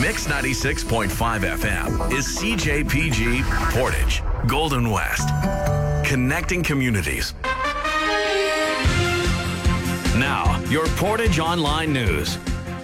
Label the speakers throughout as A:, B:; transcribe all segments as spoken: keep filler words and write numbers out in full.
A: Mix ninety-six point five F M is C J P G Portage, Golden West. Connecting communities. Now, your Portage Online News.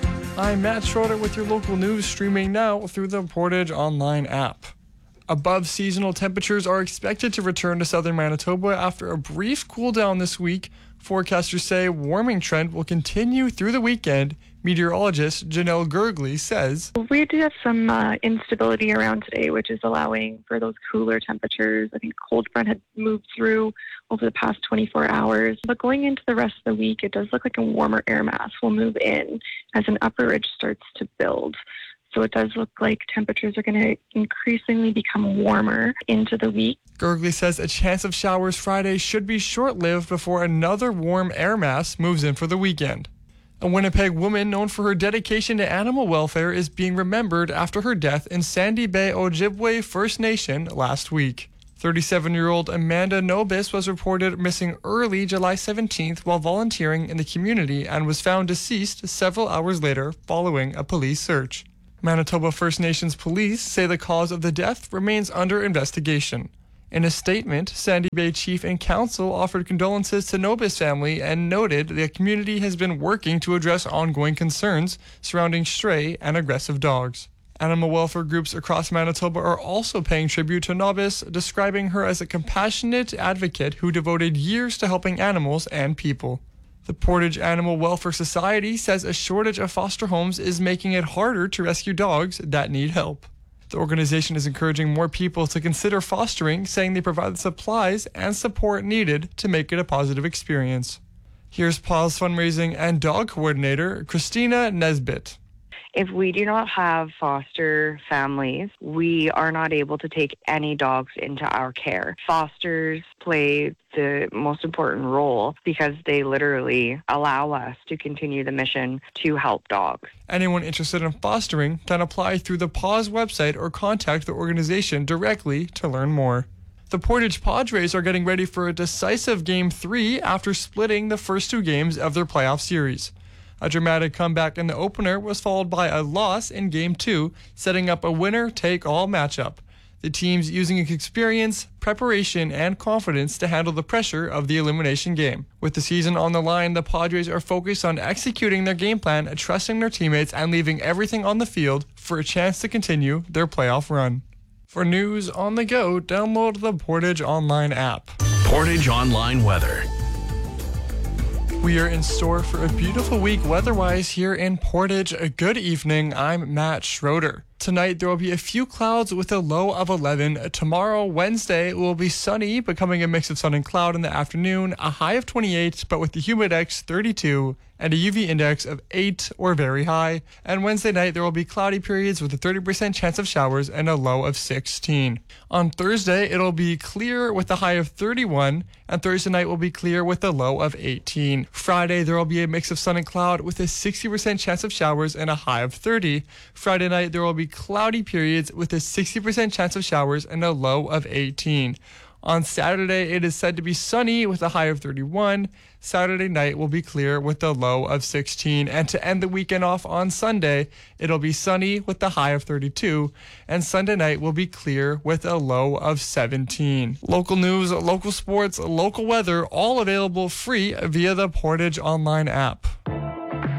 B: I'm Matt Schroeder with your local news, streaming now through the Portage Online app. Above seasonal temperatures are expected to return to southern Manitoba after a brief cool down this week. Forecasters say warming trend will continue through the weekend. Meteorologist Janelle Gurgley says,
C: We do have some uh, instability around today, which is allowing for those cooler temperatures. I think cold front had moved through over the past twenty-four hours. But going into the rest of the week, it does look like a warmer air mass will move in as an upper ridge starts to build. So it does look like temperatures are going to increasingly become warmer into the week.
B: Gurgley says a chance of showers Friday should be short-lived before another warm air mass moves in for the weekend. A Winnipeg woman known for her dedication to animal welfare is being remembered after her death in Sandy Bay Ojibwe First Nation last week. thirty-seven-year-old Amanda Nobis was reported missing early July seventeenth while volunteering in the community and was found deceased several hours later following a police search. Manitoba First Nations police say the cause of the death remains under investigation. In a statement, Sandy Bay Chief and Council offered condolences to Nobis family and noted the community has been working to address ongoing concerns surrounding stray and aggressive dogs. Animal welfare groups across Manitoba are also paying tribute to Nobis, describing her as a compassionate advocate who devoted years to helping animals and people. The Portage Animal Welfare Society says a shortage of foster homes is making it harder to rescue dogs that need help. The organization is encouraging more people to consider fostering, saying they provide the supplies and support needed to make it a positive experience. Here's Paws Fundraising and Dog Coordinator Christina Nesbitt.
D: If we do not have foster families, we are not able to take any dogs into our care. Fosters play the most important role because they literally allow us to continue the mission to help dogs.
B: Anyone interested in fostering can apply through the Paws website or contact the organization directly to learn more. The Portage Padres are getting ready for a decisive Game three after splitting the first two games of their playoff series. A dramatic comeback in the opener was followed by a loss in Game two, setting up a winner-take-all matchup. The teams using experience, preparation, and confidence to handle the pressure of the elimination game. With the season on the line, the Padres are focused on executing their game plan, trusting their teammates, and leaving everything on the field for a chance to continue their playoff run. For news on the go, download the Portage Online app.
A: Portage Online weather.
B: We are in store for a beautiful week weather-wise here in Portage. A good evening. I'm Matt Schroeder. Tonight, there will be a few clouds with a low of eleven. Tomorrow, Wednesday, it will be sunny, becoming a mix of sun and cloud in the afternoon, a high of twenty-eight, but with the humidex thirty-two, and a U V index of eight or very high. And Wednesday night, there will be cloudy periods with a thirty percent chance of showers and a low of sixteen. On Thursday, it'll be clear with a high of thirty-one, and Thursday night will be clear with a low of eighteen. Friday, there will be a mix of sun and cloud with a sixty percent chance of showers and a high of thirty. Friday night, there will be cloudy periods with a sixty percent chance of showers and a low of eighteen. On Saturday, it is said to be sunny with a high of thirty-one. Saturday night will be clear with a low of sixteen. And to end the weekend off on Sunday, it'll be sunny with a high of thirty-two. And Sunday night will be clear with a low of seventeen. Local news, local sports, local weather, all available free via the Portage Online app.